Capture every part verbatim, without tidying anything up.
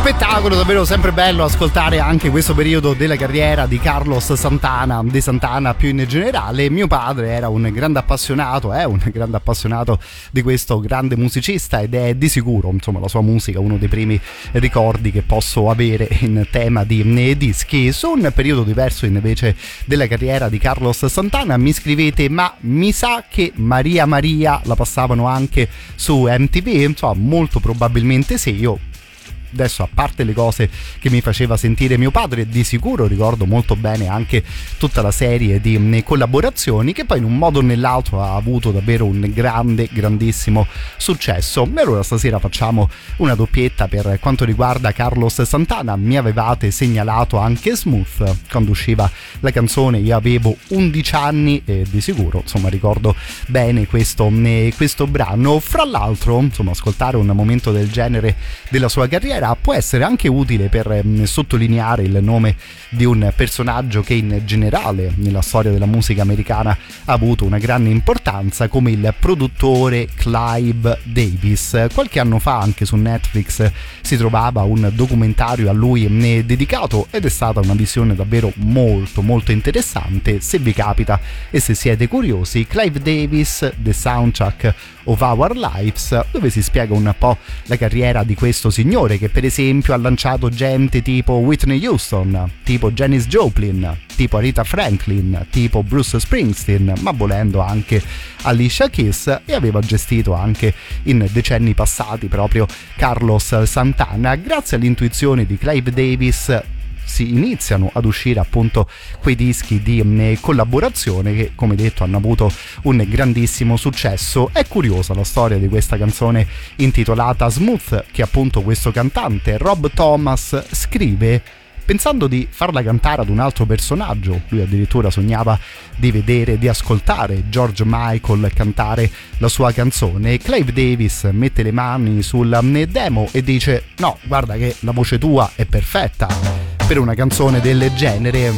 Spettacolo davvero sempre bello ascoltare anche questo periodo della carriera di Carlos Santana, di Santana più in generale. Mio padre era un grande appassionato, è un grande appassionato di questo grande musicista ed è di sicuro, insomma, la sua musica uno dei primi ricordi che posso avere in tema di dischi. Su un periodo diverso invece della carriera di Carlos Santana mi scrivete: ma mi sa che Maria Maria la passavano anche su M T V? Insomma, molto probabilmente sì. Io adesso, a parte le cose che mi faceva sentire mio padre, di sicuro ricordo molto bene anche tutta la serie di collaborazioni che poi in un modo o nell'altro ha avuto davvero un grande, grandissimo successo. E allora stasera facciamo una doppietta per quanto riguarda Carlos Santana. Mi avevate segnalato anche Smooth quando usciva la canzone, io avevo undici anni e di sicuro, insomma, ricordo bene questo, questo brano. Fra l'altro, insomma, ascoltare un momento del genere della sua carriera può essere anche utile per eh, sottolineare il nome di un personaggio che in generale nella storia della musica americana ha avuto una grande importanza, come il produttore Clive Davis. Qualche anno fa anche su Netflix si trovava un documentario a lui eh, dedicato ed è stata una visione davvero molto molto interessante. Se vi capita e se siete curiosi, Clive Davis, The Soundtrack of Our Lives, dove si spiega un po' la carriera di questo signore che per esempio ha lanciato gente tipo Whitney Houston, tipo Janis Joplin, tipo Aretha Franklin, tipo Bruce Springsteen, ma volendo anche Alicia Keys, e aveva gestito anche in decenni passati proprio Carlos Santana. Grazie all'intuizione di Clive Davis si iniziano ad uscire appunto quei dischi di mh, collaborazione che, come detto, hanno avuto un grandissimo successo. È curiosa la storia di questa canzone intitolata Smooth, che appunto questo cantante Rob Thomas scrive pensando di farla cantare ad un altro personaggio. Lui addirittura sognava di vedere, di ascoltare George Michael cantare la sua canzone. Clive Davis mette le mani sul demo e dice: no, guarda che la voce tua è perfetta per una canzone del genere,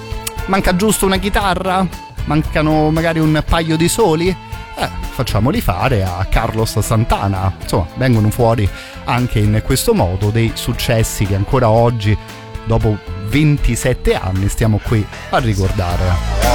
manca giusto una chitarra, mancano magari un paio di soli, eh, facciamoli fare a Carlos Santana. Insomma, vengono fuori anche in questo modo dei successi che ancora oggi, dopo ventisette anni, stiamo qui a ricordare.